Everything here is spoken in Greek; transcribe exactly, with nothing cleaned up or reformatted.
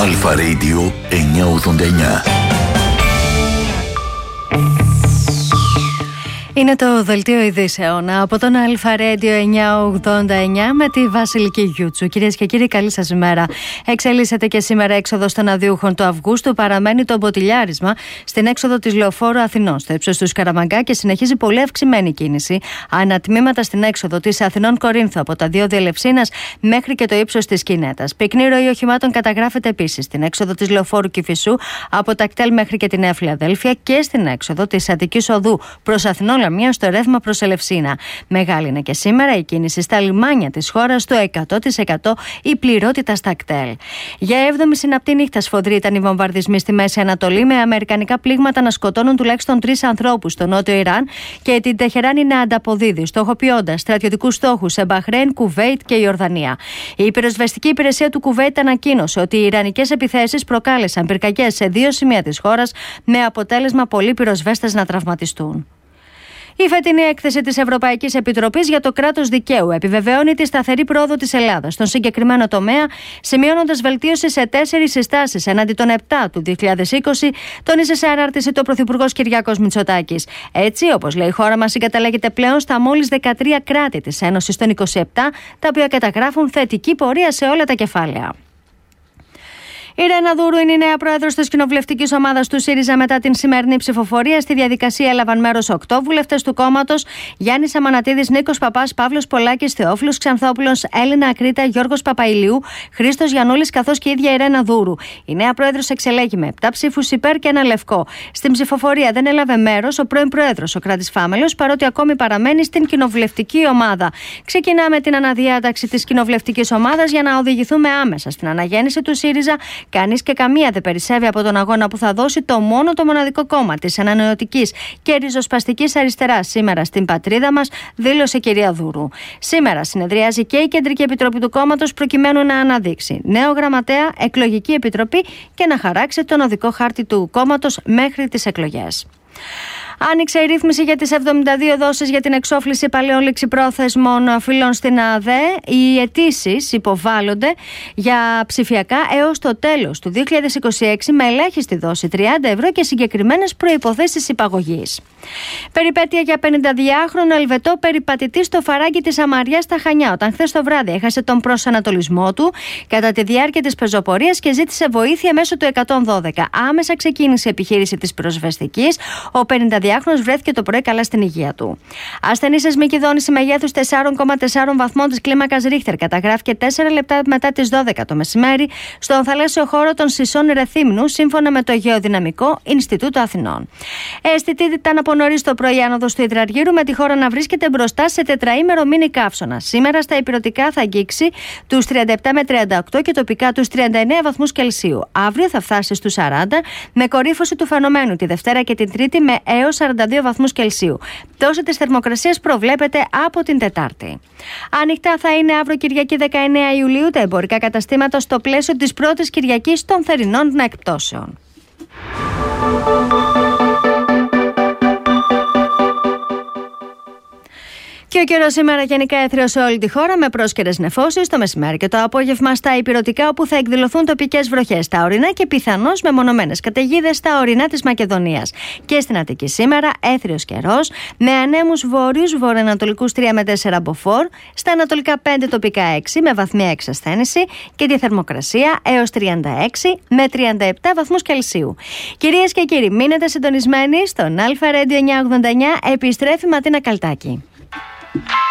Αλφα Radio εννιακόσια ογδόντα εννιά. Είναι το δελτίο ειδήσεων από τον Αλφα Radio εννιακόσια ογδόντα εννιά με τη Βασιλική Γιούτσου. Κυρίες και κύριοι, καλή σας ημέρα. Εξελίσσεται και σήμερα έξοδος των αδειούχων του Αυγούστου. Παραμένει το μποτιλιάρισμα στην έξοδο της Λεωφόρου Αθηνών, στο ύψος του Σκαραμαγκά, και συνεχίζει πολύ αυξημένη κίνηση ανατμήματα στην έξοδο της Αθηνών Κορίνθου από τα διόδια Ελευσίνας μέχρι και το ύψος της Κινέτας. Πυκνή ροή οχημάτων καταγράφεται επίσης στην έξοδο της Λεωφόρου Κηφισού από τα κτέλ μέχρι και τη Νέα Φιλαδέλφια και στην έξοδο της Αττικής Οδού προς Αθηνών Λαμία στο ρεύμα προς Ελευσίνα. Μεγάλη είναι και σήμερα η κίνηση στα λιμάνια της χώρας, στο εκατό τοις εκατό η πληρότητα στα κτέλ. Για έβδομη συναπτή νύχτα σφοδροί ήταν οι βομβαρδισμοί στη Μέση Ανατολή, με αμερικανικά πλήγματα να σκοτώνουν τουλάχιστον τρεις ανθρώπους στο νότιο Ιράν και την Τεχεράνη να ανταποδίδει, στοχοποιώντας στρατιωτικούς στόχους σε Μπαχρέιν, Κουβέιτ και Ιορδανία. Η πυροσβεστική υπηρεσία του Κουβέιτ ανακοίνωσε ότι οι ιρανικές επιθέσεις προκάλεσαν πυρκαγιές σε δύο σημεία της χώρας, με αποτέλεσμα πολλοί πυροσβέστες να τραυματιστούν. Η φετινή έκθεση της Ευρωπαϊκής Επιτροπής για το κράτος δικαίου επιβεβαιώνει τη σταθερή πρόοδο της Ελλάδας στον συγκεκριμένο τομέα, σημειώνοντας βελτίωση σε τέσσερις συστάσεις έναντι των επτά του δύο χιλιάδες είκοσι, τόνισε σε ανάρτηση το Πρωθυπουργός Κυριάκος Μητσοτάκης. Έτσι, όπως λέει, η χώρα μας συγκαταλέγεται πλέον στα μόλις δεκατρία κράτη της Ένωσης των είκοσι επτά, τα οποία καταγράφουν θετική πορεία σε όλα τα κεφάλαια. Η Ρένα Δούρου είναι η νέα πρόεδρος της κοινοβουλευτικής ομάδας του ΣΥΡΙΖΑ μετά την σημερινή ψηφοφορία. Στη διαδικασία έλαβαν μέρος οκτώ βουλευτές του κόμματος: Γιάννης Αμανατίδης, Νίκος Παπάς, Παύλος Πολάκης, Θεόφιλος Ξανθόπουλος, Έλληνα Ακρίτα, Γιώργος Παπαϊλιού, Χρήστος Γιαννούλης, καθώς και η ίδια η Ρένα Δούρου. Η νέα πρόεδρος εξελέγει με επτά ψήφους υπέρ και ένα λευκό. Στην ψηφοφορία δεν έλαβε μέρος ο πρώην πρόεδρος, ο Κράτης Φάμελος, παρότι ακόμη παραμένει στην κοινοβουλευτική ομάδα. Ξεκινάμε την αναδιάταξη της κοινοβουλευτικής ομάδας για να οδηγηθούμε άμεσα στην αναγέννηση του ΣΥΡΙΖΑ. Κανείς και καμία δεν περισσεύει από τον αγώνα που θα δώσει το μόνο το μοναδικό κόμμα της ανανεωτικής και ριζοσπαστικής αριστεράς σήμερα στην πατρίδα μας, δήλωσε η κυρία Δούρου. Σήμερα συνεδριάζει και η Κεντρική Επιτροπή του κόμματος προκειμένου να αναδείξει νέο γραμματέα, εκλογική επιτροπή και να χαράξει τον οδικό χάρτη του κόμματος μέχρι τις εκλογές. Άνοιξε η ρύθμιση για τις εβδομήντα δύο δόσεις για την εξόφληση παλαιών ληξιπρόθεσμων φύλων στην ΑΔΕ. Οι αιτήσεις υποβάλλονται για ψηφιακά έως το τέλος του δύο χιλιάδες είκοσι έξι με ελάχιστη δόση τριάντα ευρώ και συγκεκριμένες προϋποθέσεις υπαγωγής. Περιπέτεια για πενηνταδυάχρονο Ελβετό περιπατητή στο φαράγγι της Αμαριάς στα Χανιά, όταν χθες το βράδυ έχασε τον προσανατολισμό του κατά τη διάρκεια της πεζοπορίας και ζήτησε βοήθεια μέσω του εκατόν δώδεκα. Άμεσα ξεκίνησε η επιχείρηση της πυροσβεστικής. Ο πενηνταδυάχρονος βρέθηκε το πρωί καλά στην υγεία του. Ασθενή σεισμική δόνηση μεγέθους τέσσερα κόμμα τέσσερα βαθμών της κλίμακας Ρίχτερ καταγράφηκε τέσσερα λεπτά μετά τις δώδεκα το μεσημέρι στον θαλάσσιο χώρο των Σισών Ρεθύμνου, σύμφωνα με το Γεωδυναμικό Ινστιτούτο Αθηνών. Αισθητή ήταν από νωρίς το πρωί άνοδος του Ιδραργύρου, με τη χώρα να βρίσκεται μπροστά σε τετραήμερο μίνι καύσωνα. Σήμερα στα ηπειρωτικά θα αγγίξει τους τριάντα επτά με τριάντα οκτώ και τοπικά τους τριάντα εννέα βαθμούς Κελσίου. Αύριο θα φτάσει στους σαράντα, με κορύφωση του φαινομένου τη Δευτέρα και την Τρίτη με έως σαράντα δύο βαθμούς Κελσίου. Πτώση της θερμοκρασίας προβλέπεται από την Τετάρτη. Ανοιχτά θα είναι αύριο Κυριακή δεκαεννέα Ιουλίου τα εμπορικά καταστήματα στο πλαίσιο της πρώτης Κυριακής των θερινών εκπτώσεων. Και ο καιρός σήμερα γενικά έθριος σε όλη τη χώρα, με πρόσκαιρες νεφώσεις το μεσημέρι και το απόγευμα στα ηπειρωτικά, όπου θα εκδηλωθούν τοπικές βροχές στα ορεινά και πιθανώς μεμονωμένες καταιγίδες στα ορεινά της Μακεδονίας. Και στην Αττική σήμερα έθριος καιρός, με ανέμους βόρειους βορειοανατολικούς τρία με τέσσερα μποφόρ, στα ανατολικά πέντε, τοπικά έξι με βαθμία εξασθένηση και τη θερμοκρασία έως τριάντα έξι με τριάντα επτά βαθμούς Κελσίου. Κυρίες και κύριοι, μείνετε συντονισμένοι στον Αλφα Radio εννιακόσια ογδόντα εννιά, επιστρέφει Ματίνα Καλτάκη.